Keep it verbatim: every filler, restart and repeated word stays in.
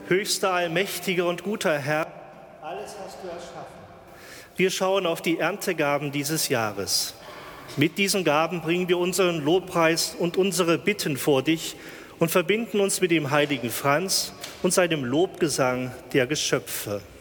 höchster, allmächtiger und guter Herr, alles hast du erschaffen. Wir schauen auf die Erntegaben dieses Jahres. Mit diesen Gaben bringen wir unseren Lobpreis und unsere Bitten vor dich und verbinden uns mit dem heiligen Franz und seinem Lobgesang der Geschöpfe.